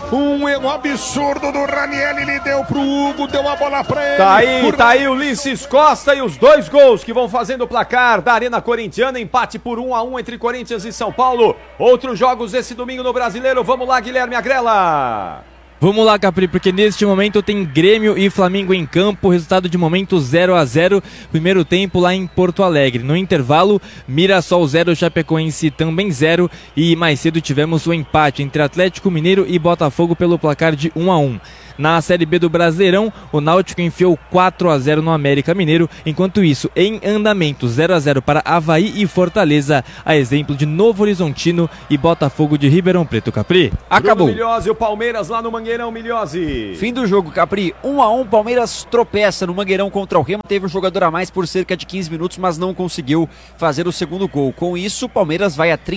Um absurdo do Ranieri, ele deu pro Hugo, deu a bola pra ele. Tá aí o Ulisses Costa e os 2 gols que vão fazendo o placar da Arena Corintiana, empate por 1-1 entre Corinthians e São Paulo. Outros jogos esse domingo no Brasileiro, vamos lá, Guilherme Agrela. Vamos lá, Capri, porque neste momento tem Grêmio e Flamengo em campo, resultado de momento 0-0, primeiro tempo lá em Porto Alegre. No intervalo, Mirassol 0, Chapecoense também 0 e mais cedo tivemos o empate entre Atlético Mineiro e Botafogo pelo placar de 1-1. Na Série B do Brasileirão, o Náutico enfiou 4-0 no América Mineiro, enquanto isso, em andamento 0-0 para Avaí e Fortaleza, a exemplo de Novo Horizontino e Botafogo de Ribeirão Preto. Capri, acabou. Bruno Milhose, o Palmeiras lá no Mangueirão, Milhose. Fim do jogo, Capri, 1-1, Palmeiras tropeça no Mangueirão contra o Remo, teve um jogador a mais por cerca de 15 minutos, mas não conseguiu fazer o segundo gol. Com isso, o Palmeiras vai a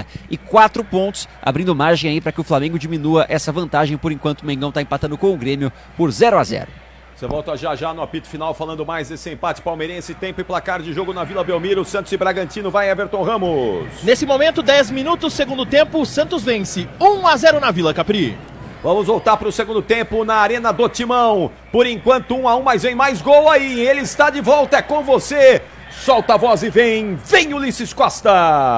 34 pontos, abrindo margem aí para que o Flamengo diminua essa vantagem, por enquanto o Mengão está empatando com o Grêmio por 0-0. Você volta já no apito final falando mais desse empate palmeirense, tempo e placar de jogo na Vila Belmiro, Santos e Bragantino, vai Everton Ramos. Nesse momento, 10 minutos, segundo tempo, o Santos vence 1-0 na Vila, Capri. Vamos voltar para o segundo tempo na Arena do Timão, por enquanto 1-1, mas vem mais gol aí, ele está de volta, é com você. Solta a voz e vem Ulisses Costa.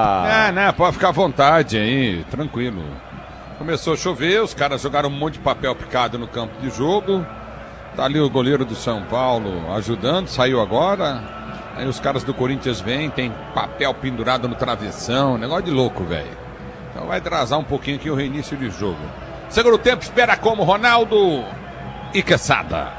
Pode ficar à vontade aí, tranquilo. Começou a chover, os caras jogaram um monte de papel picado no campo de jogo. Tá ali o goleiro do São Paulo ajudando, saiu agora. Aí os caras do Corinthians vêm, tem papel pendurado no travessão, negócio de louco, velho. Então vai atrasar um pouquinho aqui o reinício de jogo. Segundo tempo, espera como Ronaldo e Quesada.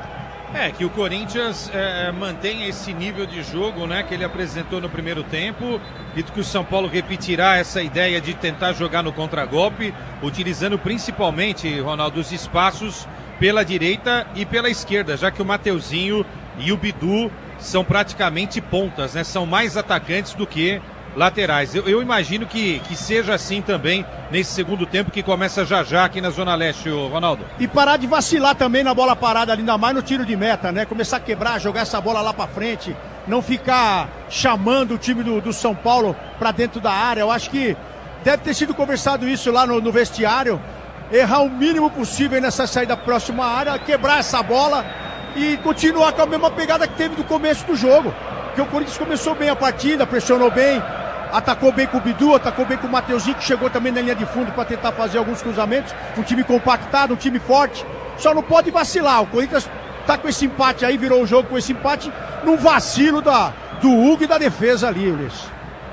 Que o Corinthians mantenha esse nível de jogo, né, que ele apresentou no primeiro tempo. Dito que o São Paulo repetirá essa ideia de tentar jogar no contragolpe, utilizando principalmente, Ronaldo, os espaços pela direita e pela esquerda, já que o Mateuzinho e o Bidu são praticamente pontas, né? São mais atacantes do que laterais. Eu imagino que seja assim também nesse segundo tempo que começa já aqui na Zona Leste, Ronaldo. E parar de vacilar também na bola parada, ainda mais no tiro de meta, né? Começar a quebrar, jogar essa bola lá pra frente, não ficar chamando o time do São Paulo pra dentro da área. Eu acho que deve ter sido conversado isso lá no vestiário, errar o mínimo possível nessa saída próxima à área, quebrar essa bola e continuar com a mesma pegada que teve do começo do jogo. Porque o Corinthians começou bem a partida, pressionou bem, atacou bem com o Bidu, atacou bem com o Mateuzinho, que chegou também na linha de fundo para tentar fazer alguns cruzamentos. Um time compactado, um time forte. Só não pode vacilar. O Corinthians tá com esse empate aí, virou o jogo com esse empate, num vacilo do Hugo e da defesa ali, Ulisses.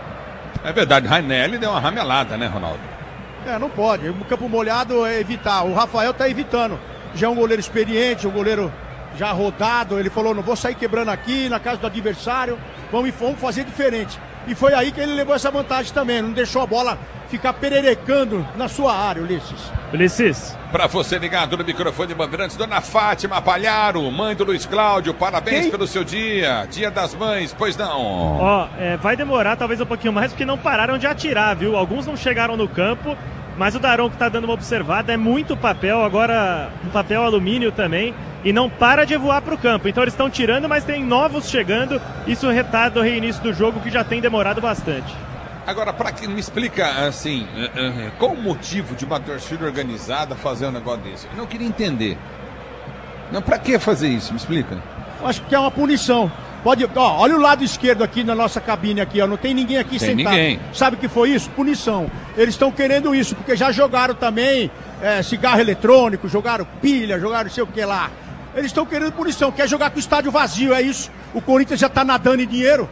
É verdade, Rainelli deu uma ramelada, né, Ronaldo? Não pode. O campo molhado é evitar. O Rafael tá evitando. Já é um goleiro experiente, um goleiro já rodado. Ele falou, não vou sair quebrando aqui na casa do adversário. Vamos fazer diferente. E foi aí que ele levou essa vantagem também. Não deixou a bola ficar pererecando na sua área, Ulisses. Pra você ligado no microfone de Bandeirantes, Dona Fátima Palharo, mãe do Luiz Cláudio, parabéns pelo seu dia das mães, pois não? Vai demorar talvez um pouquinho mais, porque não pararam de atirar, viu? Alguns não chegaram no campo, mas o Daronco tá dando uma observada, é muito papel, agora um papel alumínio também, e não para de voar pro campo. Então eles estão tirando, mas tem novos chegando, isso retarda o reinício do jogo, que já tem demorado bastante. Agora, para que me explica, assim, qual o motivo de uma torcida organizada fazer um negócio desse? Eu não queria entender. Não, para que fazer isso? Me explica. Eu acho que é uma punição. Olha o lado esquerdo aqui na nossa cabine aqui, ó. Não tem ninguém aqui sentado. Ninguém. Sabe o que foi isso? Punição. Eles estão querendo isso, porque já jogaram também cigarro eletrônico, jogaram pilha, jogaram não sei o que lá. Eles estão querendo punição, quer jogar com o estádio vazio, é isso. O Corinthians já tá nadando em dinheiro.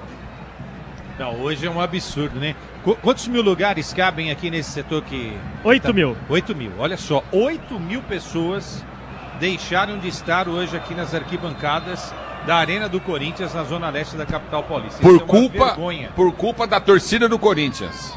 Não, hoje é um absurdo, né? Quantos mil lugares cabem aqui nesse setor que... 8 mil. 8 mil, olha só. 8 mil pessoas deixaram de estar hoje aqui nas arquibancadas da Arena do Corinthians, na Zona Leste da capital paulista. Por culpa da torcida do Corinthians.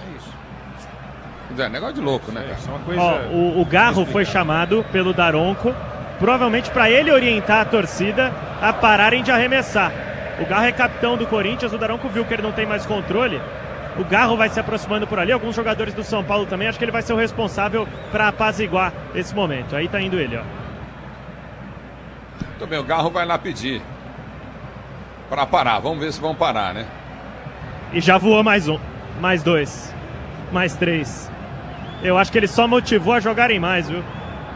É isso. É negócio de louco, né, cara? Isso é uma coisa... o Garro foi chamado pelo Daronco, provavelmente para ele orientar a torcida a pararem de arremessar. O Garro é capitão do Corinthians, o Daronco viu que ele não tem mais controle. O Garro vai se aproximando por ali, alguns jogadores do São Paulo também. Acho que ele vai ser o responsável para apaziguar esse momento. Aí tá indo ele, ó. Muito bem, o Garro vai lá pedir para parar. Vamos ver se vão parar, né? E já voou mais um, mais dois, mais três. Eu acho que ele só motivou a jogarem mais, viu?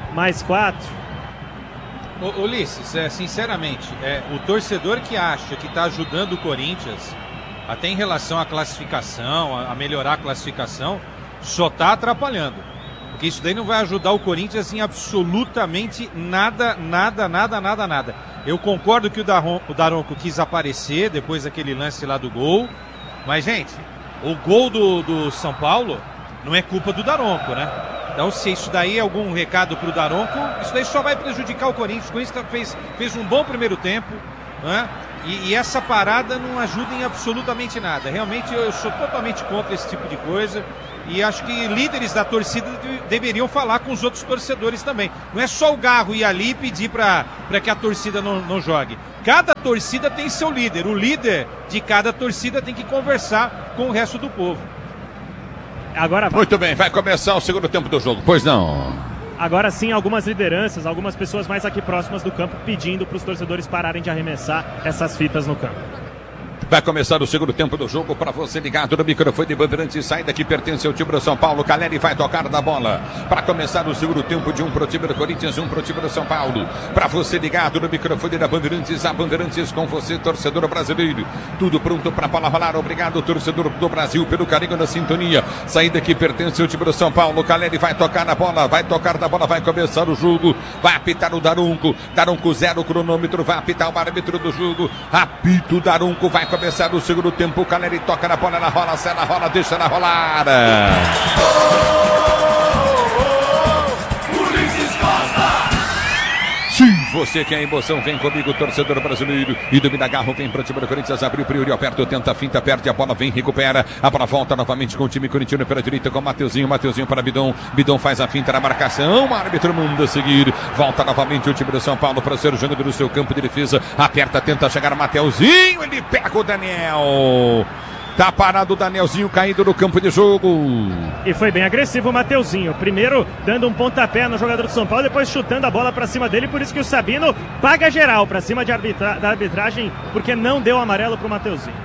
Mais 4. Ulisses, sinceramente, o torcedor que acha que está ajudando o Corinthians, até em relação à classificação, a melhorar a classificação, só está atrapalhando. Porque isso daí não vai ajudar o Corinthians em absolutamente nada. Eu concordo que o Daronco quis aparecer depois daquele lance lá do gol. Mas, gente, o gol do São Paulo não é culpa do Daronco, né? Então, se isso daí é algum recado pro Daronco, isso daí só vai prejudicar o Corinthians. O Corinthians fez um bom primeiro tempo, né? E essa parada não ajuda em absolutamente nada. Realmente, eu sou totalmente contra esse tipo de coisa. E acho que líderes da torcida deveriam falar com os outros torcedores também. Não é só o Garro ir ali e pedir para que a torcida não jogue. Cada torcida tem seu líder. O líder de cada torcida tem que conversar com o resto do povo. Agora, muito bem, vai começar o segundo tempo do jogo. Pois não. Agora sim, algumas lideranças, algumas pessoas mais aqui próximas do campo pedindo para os torcedores pararem de arremessar essas fitas no campo. Vai começar o segundo tempo do jogo para você ligado no microfone de Bandeirantes. Saída que pertence ao time do São Paulo. Caleri vai tocar na bola para começar o segundo tempo de um pro time do Corinthians, um pro time do São Paulo. Para você ligado no microfone da Bandeirantes, a Bandeirantes com você, torcedor brasileiro. Tudo pronto para a bola rolar. Obrigado, torcedor do Brasil, pelo carinho da sintonia. Saída que pertence ao time do São Paulo. Caleri vai tocar na bola, vai começar o jogo. Vai apitar o Daronco. Daronco 0, cronômetro. Vai apitar o árbitro do jogo. Apita o Daronco, vai começar o segundo tempo. O Caleri toca na bola, ela rola, se ela rola, deixa ela rolar. Sim, você que é emoção, vem comigo, torcedor brasileiro. E domina Garro, vem para o time do Corinthians, abriu o Yuri, aperta, tenta a finta, perde a bola, vem, recupera. A bola volta novamente com o time corintiano pela direita, com Mateuzinho para Bidon. Bidon faz a finta na marcação, o árbitro manda seguir. Volta novamente o time do São Paulo para ser o jogador do seu campo de defesa. Aperta, tenta chegar Mateuzinho, ele pega o Daniel. Tá parado o Danielzinho caído no campo de jogo. E foi bem agressivo o Mateuzinho. Primeiro dando um pontapé no jogador do São Paulo, depois chutando a bola pra cima dele. Por isso que o Sabino paga geral pra cima da arbitragem, porque não deu amarelo pro Mateuzinho.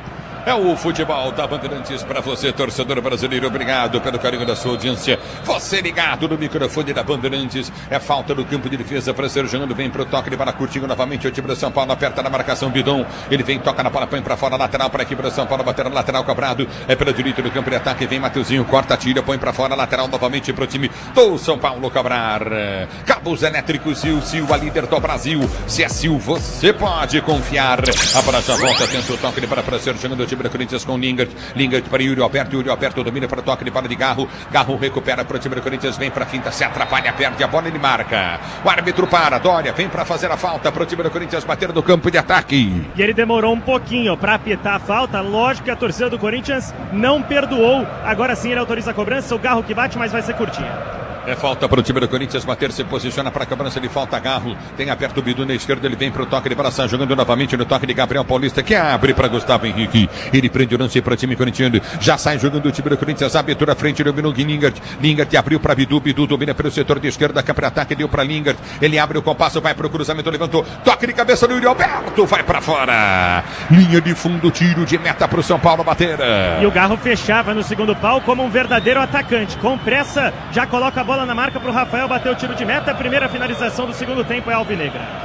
É o futebol da Bandeirantes para você, torcedor brasileiro. Obrigado pelo carinho da sua audiência. Você ligado no microfone da Bandeirantes. É falta no campo de defesa para ser jogando. Vem pro toque, ele vai curtindo novamente o time do São Paulo. Aperta na marcação, Bidon. Ele vem, toca na bola, põe para fora, lateral para a equipe do São Paulo. Bater na lateral, cobrado. É pela direita do campo de ataque. Vem Mateuzinho, corta, tira, põe para fora, lateral novamente pro time do São Paulo cobrar. Cabos elétricos Sil, a líder do Brasil. Se é Sil, você pode confiar. A bola já volta, tenta o toque, ele para ser jogando o time do Corinthians com Lingard para Yuri Alberto, domina para o toque de bola de Garro recupera para o time do Corinthians, vem para a finta, se atrapalha, perde a bola, ele marca, o árbitro para, Dória vem para fazer a falta para o time do Corinthians bater no campo de ataque. E ele demorou um pouquinho para apitar a falta, lógico que a torcida do Corinthians não perdoou, agora sim ele autoriza a cobrança, o Garro que bate, mas vai ser curtinha. É falta para o time do Corinthians bater, se posiciona para a cobrança, ele falta Garro, tem aperto o Bidu na esquerda, ele vem para o toque de bola, jogando novamente no toque de Gabriel Paulista, que abre para Gustavo Henrique, ele prende o lance para o time corintiano, já sai jogando o time do Corinthians, abertura à frente, dominou Lingard abriu para Bidu domina pelo setor de esquerda, cá para ataque, deu para Lingard, ele abre o compasso, vai para o cruzamento, levantou, toque de cabeça do Yuri Alberto, vai para fora, linha de fundo, tiro de meta para o São Paulo bater. E o Garro fechava no segundo pau como um verdadeiro atacante, com pressa, já coloca a bola na marca para o Rafael bater o tiro de meta. A primeira finalização do segundo tempo é alvinegra.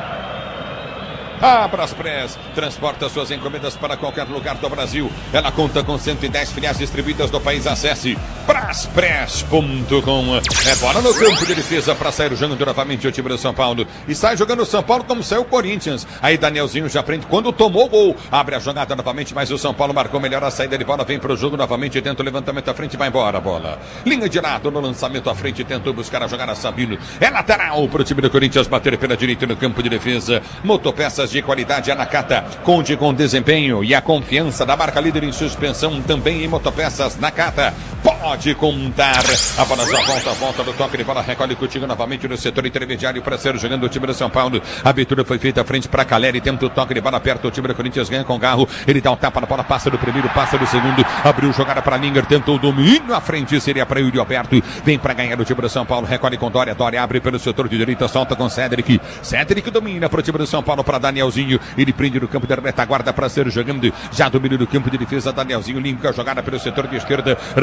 A Braspress transporta suas encomendas para qualquer lugar do Brasil. Ela conta com 110 filiais distribuídas no país. Acesse braspress.com. É bola no campo de defesa para sair jogando novamente o time do São Paulo. E sai jogando o São Paulo como saiu o Corinthians. Aí Danielzinho já prende quando tomou o gol. Abre a jogada novamente, mas o São Paulo marcou melhor a saída de bola. Vem para o jogo novamente, tenta o levantamento à frente, vai embora a bola. Linha de lado no lançamento à frente, tentou buscar a jogada Sabino. É lateral para o time do Corinthians bater pela direita no campo de defesa. Motopeças de qualidade, a Nakata conte com desempenho e a confiança da marca líder em suspensão, também em motopeças Nakata. Pode contar. A bola já volta do toque de bola, recolhe contigo novamente no setor intermediário para ser jogando o time do São Paulo. A abertura foi feita à frente para Caleri, tenta o toque de bola, aperta o time do Corinthians, ganha com Garro, ele dá um tapa na bola, passa do primeiro, passa do segundo, abriu jogada para Lingard, tentou o domínio à frente, seria para Yuri Alberto, vem para ganhar o time do São Paulo, recolhe com Dória abre pelo setor de direita, solta com Cédric domina para o time do São Paulo, para Danielzinho, ele prende no campo da retaguarda para ser jogando, já domina no campo de defesa, Danielzinho limpa a jogada pelo setor de esquerda, recolhe a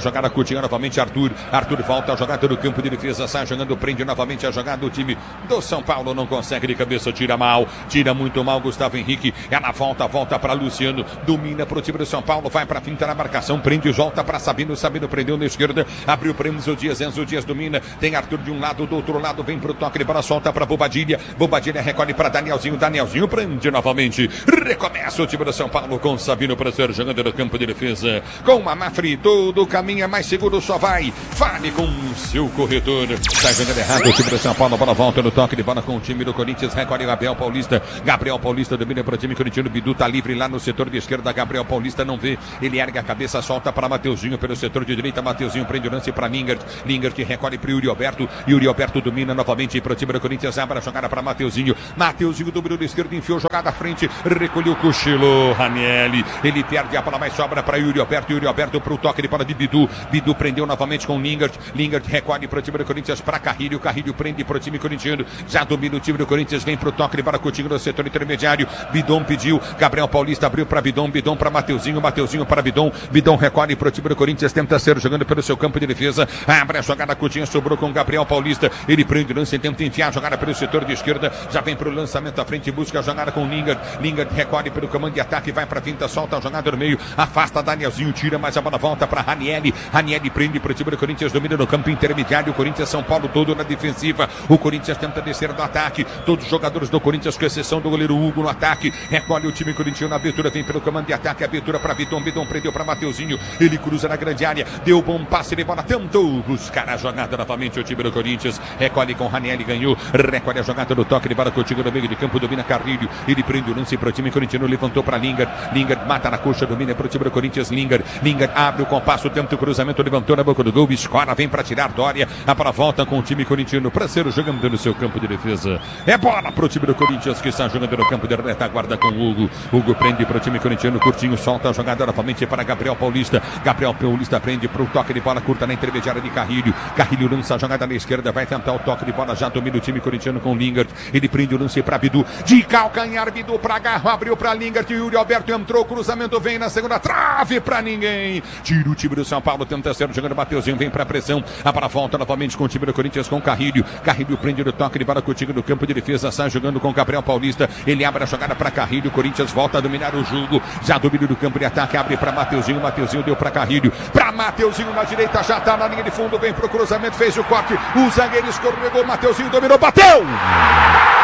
jogada curtinha novamente, Arthur volta a jogada do campo de defesa, sai jogando, prende novamente a jogada do time do São Paulo, não consegue de cabeça, tira muito mal Gustavo Henrique, ela volta para Luciano, domina pro time do São Paulo, vai pra finta na marcação, prende, volta pra Sabino prendeu na esquerda, abriu para Enzo Dias domina, tem Arthur de um lado, do outro lado vem pro toque de bola, solta pra Bobadilha recolhe pra Danielzinho prende novamente, recomeça o time do São Paulo com Sabino para ser jogando no campo de defesa, com a Mafri, todo caminho é mais seguro, só vai, fale com o seu corretor, sai jogando errado o time do São Paulo, a bola volta no toque de bola com o time do Corinthians, recolhe Gabriel Paulista domina para o time corintiano, Bidu tá livre lá no setor de esquerda, Gabriel Paulista não vê, ele ergue a cabeça, solta para Mateuzinho pelo setor de direita, Mateuzinho prende o lance para Lingard que recolhe para Yuri Alberto domina novamente para o time do Corinthians, abre a jogada para Mateuzinho dominou do esquerdo, enfiou jogada à frente, recolheu o cochilo, Ranieri, ele perde a bola, mas sobra para Yuri Alberto para o toque de bola de Bidu prendeu novamente com Lingard recolhe para o time do Corinthians, para Carrilho prende para o time corintiano, já domina o time do Corinthians, vem para o toque de bola Coutinho no setor intermediário, Bidon pediu, Gabriel Paulista abriu para Bidon para Mateuzinho para Bidon recolhe para o time do Corinthians, tenta ser jogando pelo seu campo de defesa, abre a jogada, Coutinho sobrou com Gabriel Paulista, ele prende o lance, tenta enfiar a jogada pelo setor de esquerda, já vem para o lançamento à frente, busca a jogada com Lingard recolhe pelo comando de ataque, vai para a finta, solta a jogada no meio, afasta Danielzinho, tira, mas a bola volta para Ranieri prende para o time do Corinthians, domina no campo intermediário, o Corinthians, São Paulo todo na defensiva, o Corinthians tenta descer do ataque, todos os jogadores do Corinthians, com exceção do goleiro Hugo no ataque, recolhe o time corintiano, a abertura vem pelo comando de ataque, abertura para Bidon prendeu para Mateuzinho, ele cruza na grande área, deu bom passe de bola, tentou buscar a jogada novamente, o time do Corinthians, recolhe com Ranieri, ganhou, recolhe a jogada do toque de bola, Coutinho no meio de campo, domina Carrilho, ele prende o lance para o time corintiano, levantou para Lingard mata na coxa, domina para o time do Corinthians, Lingard abre o compasso, tenta o cruzamento, levantou na boca do gol, escora, vem para tirar Dória, a bola volta com o time corintiano para ser jogando no seu campo de defesa, é bola para o time do Corinthians que está jogando no campo de retaguarda com Hugo prende para o time corintiano, curtinho, solta a jogada novamente para Gabriel Paulista prende para o toque de bola curta na intermediária de Carrilho lança a jogada na esquerda, vai tentar o toque de bola, já domina o time corintiano com Lingard, ele prende o lance para Bidu, de calcanhar, Bidu para Garro, abriu para Lingard, Yuri Alberto entrou, cruzamento vem na segunda trave para ninguém, tira o time do São Paulo, tenta ser jogando, Mateuzinho vem para a pressão, a bola volta novamente com o time do Corinthians com Carrilho prende no toque de bola Coutinho no campo de defesa, sai jogando com Gabriel Paulista, ele abre a jogada para Carrilho, Corinthians volta a dominar o jogo, já domina no campo de ataque, abre para Mateuzinho deu para Carrilho, para Mateuzinho na direita, já está na linha de fundo, vem pro cruzamento, fez o corte, o zagueiro escorregou, Mateuzinho dominou, bateu!